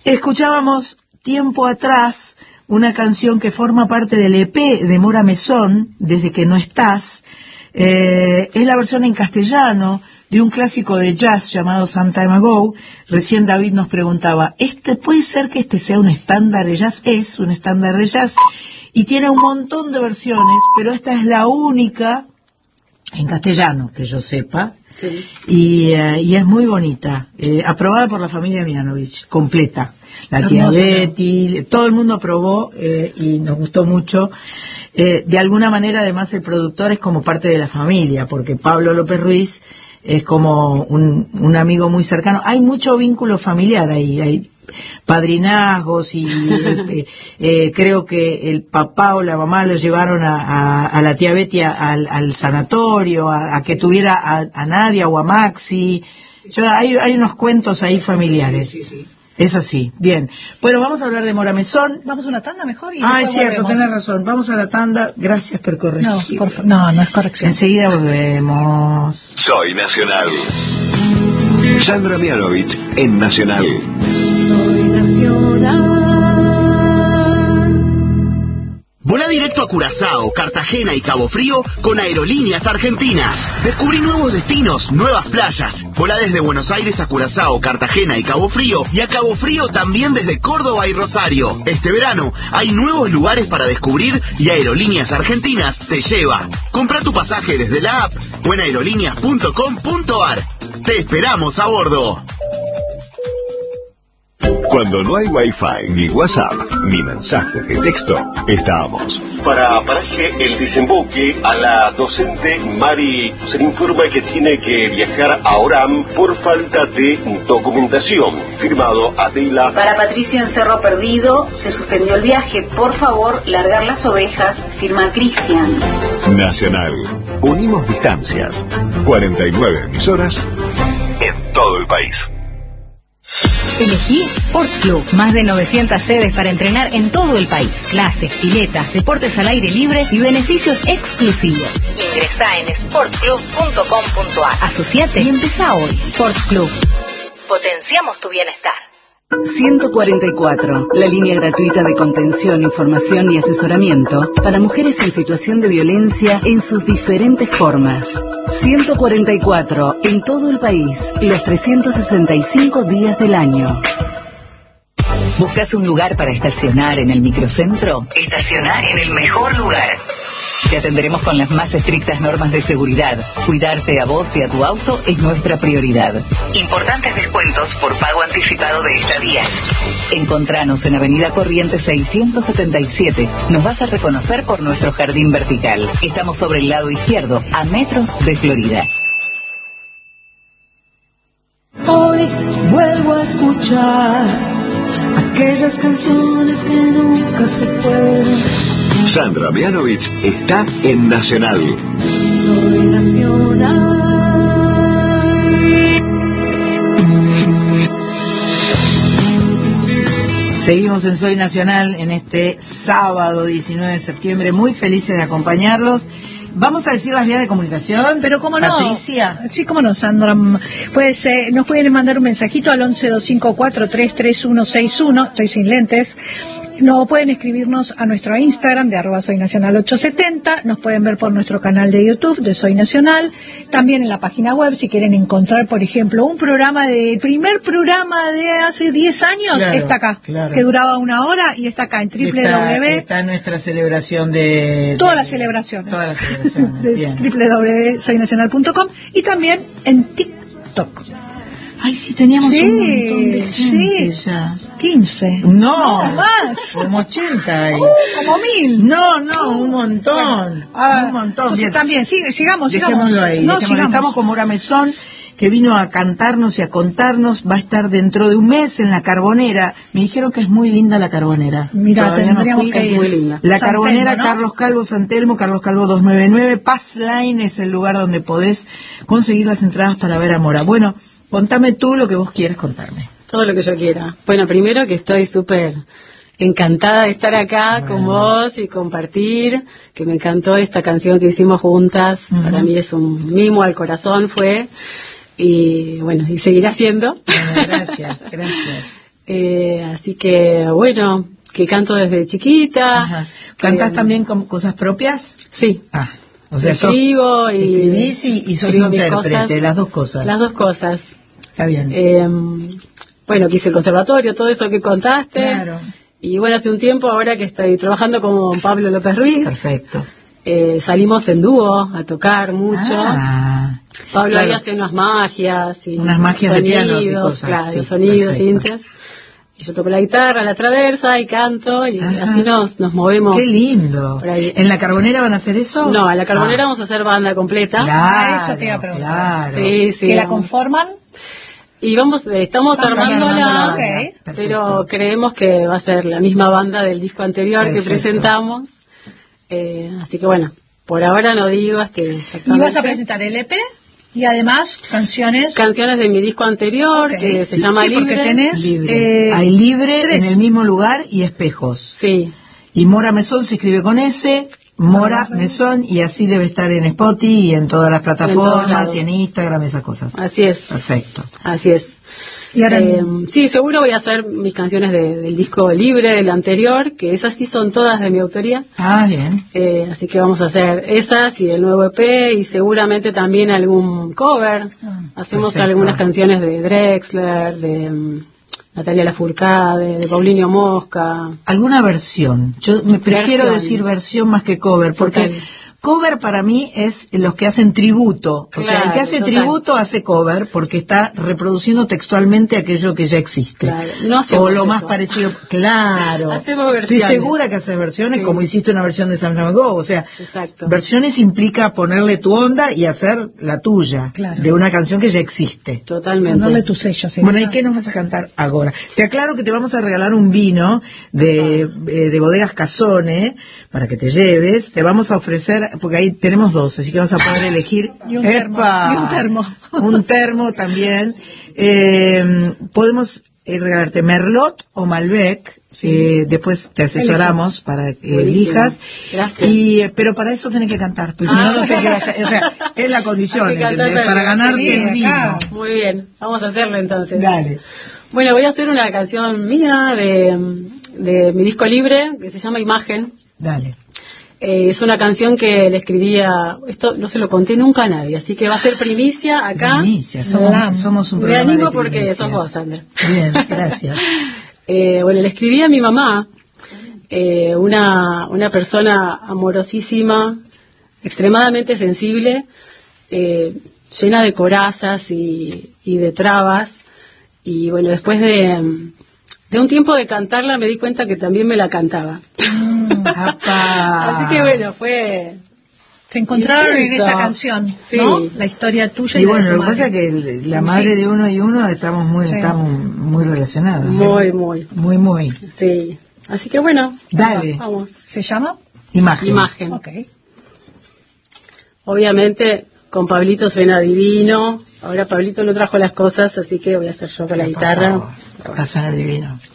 Escuchábamos tiempo atrás una canción que forma parte del EP de Mora Mesón, Desde que no estás. Es la versión en castellano de un clásico de jazz llamado Some Time Ago. Recién David nos preguntaba, ¿puede ser que este sea un estándar de jazz? Es un estándar de jazz y tiene un montón de versiones, pero esta es la única en castellano que yo sepa. Sí. Y es muy bonita, aprobada por la familia Mihanovich, completa. La tía Betty, todo el mundo aprobó y nos gustó mucho. De alguna manera, además, el productor es como parte de la familia, porque Pablo López Ruiz es como un amigo muy cercano. Hay mucho vínculo familiar ahí, hay padrinazgos y creo que el papá o la mamá lo llevaron a la tía Betty al sanatorio, a que tuviera a Nadia o a Maxi. Hay unos cuentos ahí familiares. Sí. Es así, bien. Bueno, vamos a hablar de Mora Mesón. Vamos a una tanda mejor y es cierto, tenés razón. Vamos a la tanda. Gracias por corregir. No es corrección. Enseguida volvemos. Soy Nacional. Sandra Mihanovich en Nacional. Soy Nacional. Volá directo a Curazao, Cartagena y Cabo Frío con Aerolíneas Argentinas. Descubrí nuevos destinos, nuevas playas. Volá desde Buenos Aires a Curazao, Cartagena y Cabo Frío, y a Cabo Frío también desde Córdoba y Rosario. Este verano hay nuevos lugares para descubrir y Aerolíneas Argentinas te lleva. Compra tu pasaje desde la app o en aerolíneas.com.ar. Te esperamos a bordo. Cuando no hay Wi-Fi, ni WhatsApp, ni mensajes de texto, estamos. Para Paraje El Desemboque, a la docente Mari se le informa que tiene que viajar a Orán por falta de documentación. Firmado Adela. Para Patricio en Cerro Perdido, se suspendió el viaje. Por favor, largar las ovejas. Firma Cristian. Nacional. Unimos distancias. 49 emisoras en todo el país. Elegí Sport Club. Más de 900 sedes para entrenar en todo el país. Clases, piletas, deportes al aire libre y beneficios exclusivos. Ingresá en sportclub.com.ar. Asociate y empezá hoy. Sport Club. Potenciamos tu bienestar. 144, la línea gratuita de contención, información y asesoramiento para mujeres en situación de violencia en sus diferentes formas. 144, en todo el país, los 365 días del año. ¿Buscas un lugar para estacionar en el microcentro? Estacionar en el mejor lugar. Te atenderemos con las más estrictas normas de seguridad. Cuidarte a vos y a tu auto es nuestra prioridad. Importantes descuentos por pago anticipado de estadías. Encontranos en Avenida Corrientes 677. Nos vas a reconocer por nuestro jardín vertical. Estamos sobre el lado izquierdo, a metros de Florida. Hoy vuelvo a escuchar aquellas canciones que nunca se fueron. Sandra Mihanovich está en Nacional. Soy Nacional. Seguimos en Soy Nacional en este sábado 19 de septiembre, muy felices de acompañarlos. Vamos a decir las vías de comunicación. Pero cómo no, Patricia. Sí, cómo no, Sandra. Pues nos pueden mandar un mensajito al 1125433161. Estoy sin lentes. No pueden escribirnos a nuestro Instagram de @soynacional870, nos pueden ver por nuestro canal de YouTube de Soy Nacional, también en la página web si quieren encontrar, por ejemplo, un programa el primer programa de hace 10 años, claro, está acá, claro, que duraba 1 hora y está acá en Está nuestra celebración de todas las celebraciones. Todas las celebraciones. de www.soynacional.com y también en TikTok. Ay, sí, teníamos un montón de gente ya. 15. No, más. Como 80 hay. Como 1000. No, un montón. Bueno, un montón. Entonces también, sigamos. Dejémoslo ahí. No, sigamos. Estamos con Mora Mesón, que vino a cantarnos y a contarnos. Va a estar dentro de un mes en la Carbonera. Me dijeron que es muy linda la Carbonera. Mira, tendríamos que ir. Muy linda. La San Carbonera, Telmo, ¿no? Carlos Calvo, San Telmo, Carlos Calvo 299. Pass Line es el lugar donde podés conseguir las entradas para ver a Mora. Bueno, contame tú lo que vos quieras contarme. Todo lo que yo quiera. Bueno, primero que estoy súper encantada de estar acá con vos y compartir, que me encantó esta canción que hicimos juntas. Para mí es un mimo al corazón, fue. Y bueno, y seguirá siendo. Bueno, gracias. Así que, bueno, que canto desde chiquita. Ajá. ¿Cantás también con cosas propias? Sí. O sea, escribo y escribís y sos escribo mis intérprete, cosas. las dos cosas. Las dos cosas. Está bien. Bueno, que hice el conservatorio, todo eso que contaste. Claro. Y bueno, hace un tiempo, ahora que estoy trabajando con Pablo López Ruiz. Perfecto. Salimos en dúo a tocar mucho. Pablo ahí hace unas magias y unas magias sonidos, de pianos y cosas. Claro, Sí, sonidos, perfecto. sintes. Y yo toco la guitarra, la traversa y canto y así nos movemos. ¡Qué lindo! Por ahí. ¿En la Carbonera van a hacer eso? No, a la Carbonera vamos a hacer banda completa. Claro, eso te iba a preguntar. Claro. Sí, ¿Que la vamos. conforman? Y estamos armándola, Ok. pero creemos que va a ser la misma banda del disco anterior. Perfecto. Que presentamos. Así que bueno, por ahora no digo exactamente. Y vas a presentar el EP y además canciones de mi disco anterior, Ok. que se llama Sí, Libre. porque tenés Hay Libre 3. en el mismo lugar y Espejos. Sí, Y Mora Mesón se escribe con S, Mora Mesón, y así debe estar en Spotify y en todas las todos plataformas lados. y en Instagram, esas cosas. así es. Perfecto. Así es. Y ahora Sí, seguro voy a hacer mis canciones del disco Libre, del anterior, que esas sí son todas de mi autoría. Bien. Así que vamos a hacer esas y el nuevo EP y seguramente también algún cover. Hacemos perfecto. algunas canciones de Drexler, de Natalia Lafourcade, de Paulinho Mosca. ¿Alguna versión? Yo me prefiero Versión. decir versión más que cover, porque Total. cover para mí es los que hacen tributo. O sea, el que Claro, hace total. tributo hace cover porque está reproduciendo textualmente aquello que ya existe. Claro, no hacemos o lo eso. más parecido. Claro. Hacemos Estoy versiones. segura que haces versiones, Sí. como hiciste una versión de Sam Go. O sea, Exacto. versiones implica ponerle tu onda y hacer la tuya. Claro. De una canción que ya existe. Totalmente. ponerle tu sello. ¿sí? Bueno, ¿y qué nos vas a cantar ahora? Te aclaro que te vamos a regalar un vino de Bodegas Casone para que te lleves. Te vamos a ofrecer, porque ahí tenemos dos, así que vas a poder elegir. Y un termo. ¡Epa! Y un termo. Un termo también. Podemos regalarte Merlot o Malbec. Después te asesoramos para que Buenísimo. elijas. Gracias. Pero para eso tenés que cantar, porque si no, no te quedas. O sea, es la condición, Hay que cantar ¿entendés? Para ganarte sí, el vino. acá. Muy bien, vamos a hacerlo entonces. Dale. Bueno, voy a hacer una canción mía de mi disco Libre, que se llama Imagen. Dale. Es una canción que le escribía, esto no se lo conté nunca a nadie, así que va a ser primicia acá. Primicia, somos un Me programa animo de porque primicias. sos vos, Sandra. Bien, gracias. Bueno, le escribí a mi mamá, una persona amorosísima, extremadamente sensible, llena de corazas y de trabas. Y bueno, después de un tiempo de cantarla me di cuenta que también me la cantaba. Así que bueno, fue... Se encontraron en Intenso. esta canción, Sí. ¿no? La historia tuya y, Y la de bueno, su lo que pasa es madre. que la madre de uno y uno estamos muy relacionados. Muy. Sí. Así que bueno, Dale. vamos. ¿Se llama? Imagen. Ok. Obviamente con Pablito suena divino. Ahora Pablito no trajo las cosas, así que voy a hacer yo con la guitarra. Va a sonar divino.